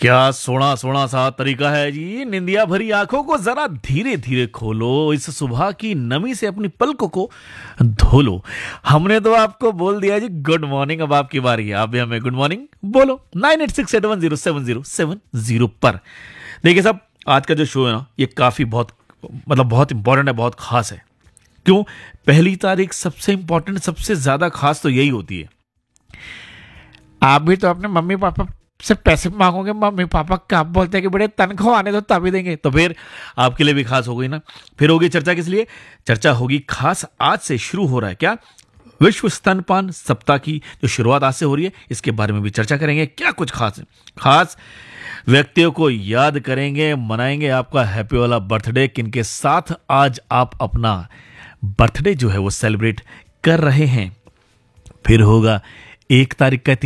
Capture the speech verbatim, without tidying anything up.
क्या सोना सोना सा तरीका है जी। निंदिया भरी आंखों को जरा धीरे धीरे खोलो, इस सुबह की नमी से अपनी पलकों को धो लो। हमने तो आपको बोल दिया जी गुड मॉर्निंग, अब आपकी बारी है। आप भी हमें गुड मॉर्निंग बोलो nine eight six eight one zero seven zero seven zero पर। देखिए साहब, आज का जो शो है ना, ये काफी बहुत मतलब बहुत इंपॉर्टेंट है, बहुत खास है। क्यों? पहली तारीख सबसे इंपॉर्टेंट, सबसे ज्यादा खास तो यही होती है। आप भी तो अपने मम्मी पापा से पैसे मांगोगे, मम्मी पापा क्या बोलते हैं कि बड़े तनख्वाह आने दो तभी देंगे, तो फिर आपके लिए भी खास हो गई ना। फिर होगी चर्चा, किस लिए चर्चा होगी? खास आज से शुरू हो रहा है क्या, विश्व स्तनपान सप्ताह की जो शुरुआत आज से हो रही है, इसके बारे में भी चर्चा करेंगे। क्या कुछ खास है, खास व्यक्तियों को याद करेंगे, मनाएंगे आपका हैप्पी वाला बर्थडे, किनके साथ आज आप अपना बर्थडे जो है वो सेलिब्रेट कर रहे हैं। फिर होगा एक तारीख का